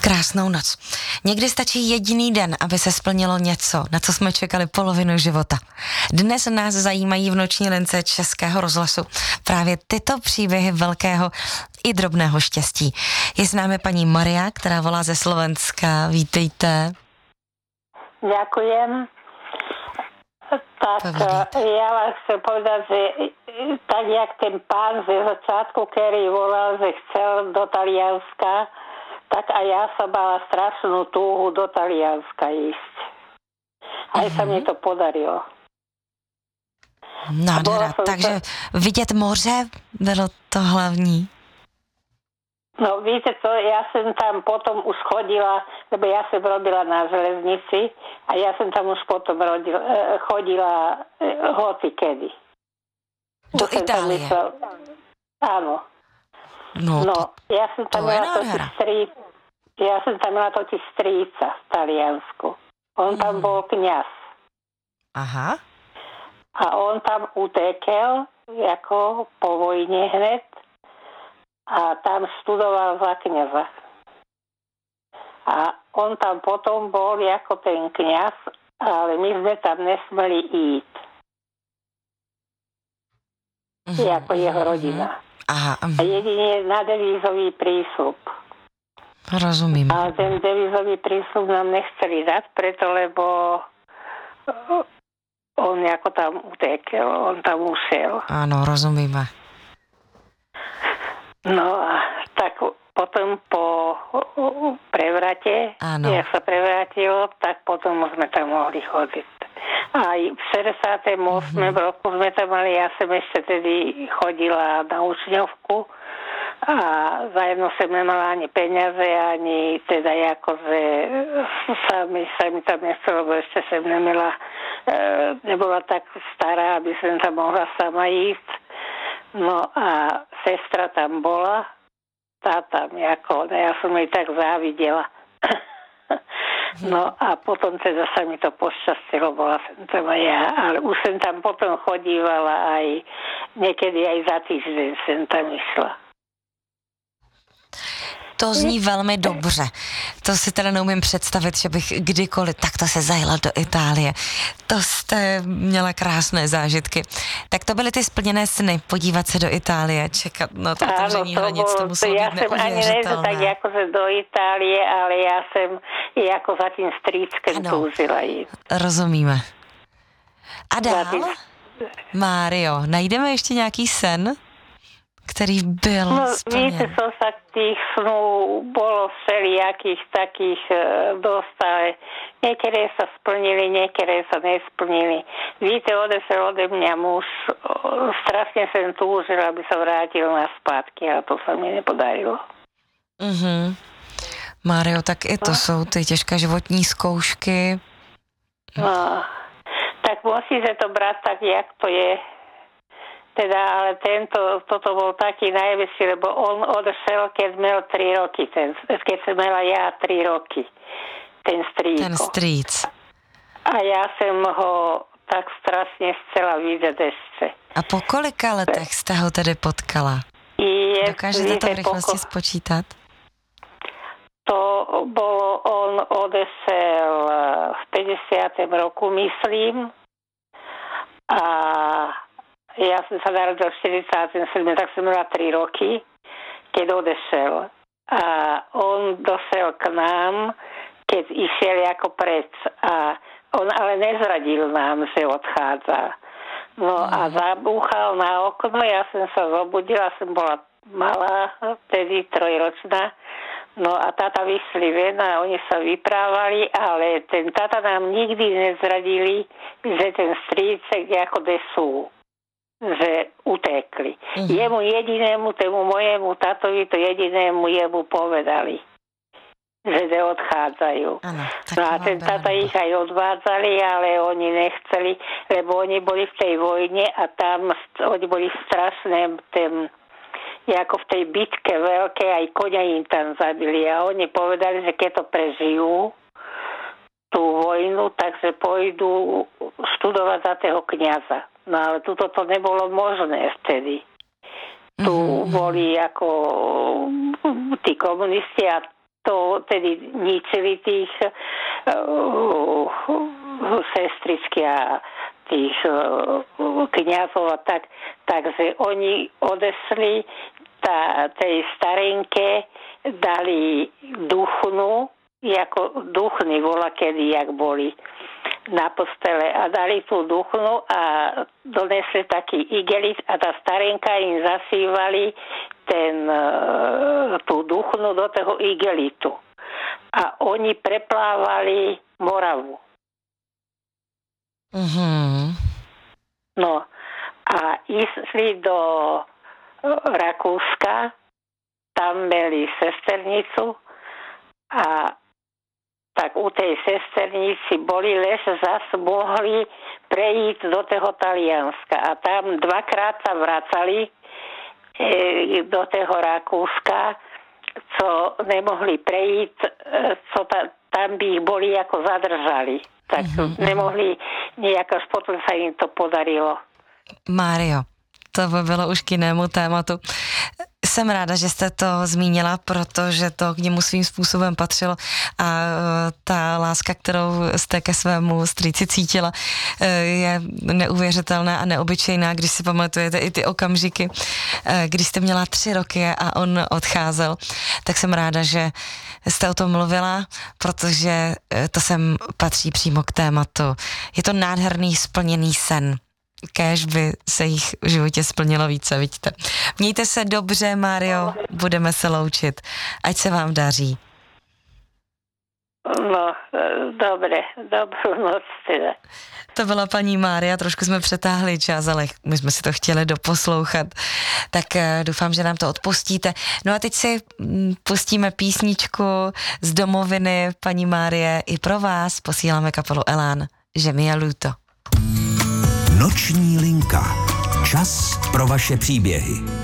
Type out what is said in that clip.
krásnou noc. Někdy stačí jediný den, aby se splnilo něco, na co jsme čekali polovinu života. Dnes nás zajímají v noční lince Českého rozhlasu právě tyto příběhy velkého i drobného štěstí. Je s námi paní Maria, která volá ze Slovenska. Vítejte. Ďakujem. Tak ja vám chcem povedať, že tak jak ten pán ze začiatku, ktorý volal, že chcel do Talianska, tak a ja som mala strašnú túhu do Talianska ísť. Aj sa mi to podarilo. Nádhera, takže vidět moře bylo to hlavní. No víte co, ja som tam potom už chodila, lebo ja som robila na železnici a ja som tam už potom chodila hoci kedy. Do Itálie? Áno. No, ja som tam mala totiž strýca v Taliansku. On tam bol kňaz. Aha. A on tam utekel, ako po vojne hned, a tam študoval za kňaza. A on tam potom bol ako ten kňaz, ale my sme tam nesmeli ísť. Ako jeho rodina. Aha. A jedine na devízový prísľub. Rozumím. A ten devízový prísľub nám nechceli dať, preto lebo on ako tam utekel, on tam ušiel. Áno, rozumíme. No a tak potom po prevrate, jak sa prevrátilo, tak potom sme tam mohli chodiť. Aj v 68. roku sme tam mali, ja som ešte tedy chodila na učňovku a zajedno som nemala ani peniaze, ani teda akože sa mi tam nechcelo, lebo ešte som nebola tak stará, aby som tam mohla sama ísť. No a sestra tam bola, tá tam ako, ja som jej tak závidela. No a potom teda sa mi to pošťastilo, bola som tam aj ja, ale už som tam potom chodívala aj, niekedy aj za týždeň som tam išla. To zní velmi dobře. To si teda neumím představit, že bych kdykoliv takto se zajela do Itálie. To jste měla krásné zážitky. Tak to byly ty splněné sny, podívat se do Itálie, čekat na to otevření hranic, to muselo být neuvěřitelné. Ja som ani nejde tak akože do Itálie, ale ja som ako za tým strýčkem túžila ísť. Rozumíme. A dál? Mário, najdeme ještě nějaký sen, který byl splněn? Víte, co sa tých snů bolo všelijakých takých dostali. Niektoré sa splnili, niektoré sa nesplnili. Víte, odešel ode mňa muž, strašne som túžila, aby sa vrátil na zpátky, ale to sa mi nepodarilo. Mário, tak i to jsou ty těžké životní zkoušky. No, tak musíte to brať tak, jak to je. Teda, ale toto bol taký najväčší, lebo on odešel, keď mal 3 roky, keď som mala ja 3 roky, ten strýko. Ten strýc. A ja som ho tak strašne chcela vidieť ešte. A po kolika letech jste ho tedy potkala? Dokážete to v rychlosti spočítat? To bolo, on odešel v 50. roku, myslím, a ja som sa narodil v 47, tak som mala 3 roky, keď odešel. A on došel k nám, keď išiel ako preč. A on ale nezradil nám, že odchádza. No a zabúchal na okno, ja som sa zobudila, som bola malá, vtedy 3-ročná. No a tata vyšli ven a oni sa vyprávali, ale ten tata nám nikdy nezradili, že ten strýček ako desú, že utekli. Jemu jedinému, tému mojemu tatovi, to jedinému jemu povedali, že odchádzajú. Ano, no a ten tata ich aj odvádzali, ale oni nechceli, lebo oni boli v tej vojne a tam oni boli strašné, ako v tej bitke veľké, aj koňa im tam zabili a oni povedali, že keď to prežijú, tú vojnu, takže pôjdu študovať za toho kňaza. No ale tuto to nebolo možné vtedy. Tu boli ako tí komunisti a to tedy ničili tých sestričky a tých kňazov a tak, takže oni odešli tej starenke, dali duchnu, ako duchny volakedy, jak boli na postele a dali tú duchnu a donesli taký igelit a tá starenka im zasývali tú duchnu do toho igelitu. A oni preplávali Moravu. Mhm. No a išli do Rakúska, tam mali sesternicu a tak u tej sesternici boli, lež zas mohli prejít do toho Talianska a tam dvakrát sa vracali do toho Rakúska, co nemohli prejít, co tam by ich boli ako zadržali. Tak nemohli nejak, až potom sa im to podarilo. Mário, to by bylo už k jinému tématu. Jsem ráda, že jste to zmínila, protože to k němu svým způsobem patřilo a ta láska, kterou jste ke svému strýci cítila, je neuvěřitelná a neobyčejná, když si pamatujete i ty okamžiky, když jste měla 3 roky a on odcházel, tak jsem ráda, že jste o tom mluvila, protože to sem patří přímo k tématu. Je to nádherný splněný sen. Kéž by se jich v životě splnilo více, vidíte. Mějte se dobře, Mário, budeme se loučit. Ať se vám daří. No, dobré, dobrou noc teda. To byla paní Mária, trošku jsme přetáhli čas, ale my jsme si to chtěli doposlouchat, tak doufám, že nám to odpustíte. No a teď si pustíme písničku z domoviny paní Márie. I pro vás posíláme kapelu Elán, že mi je luto. Noční linka. Čas pro vaše příběhy.